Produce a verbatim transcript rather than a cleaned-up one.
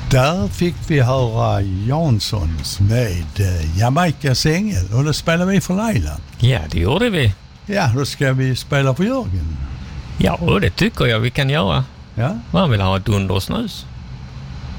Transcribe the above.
Där fick vi höra Janssons med Jamaikas ängel, och då spelar vi för Laila. Ja, det gjorde vi. Ja, då ska vi spela för Jörgen. Ja, och det tycker jag vi kan göra. Ja. Man vill ha ett dundersnus.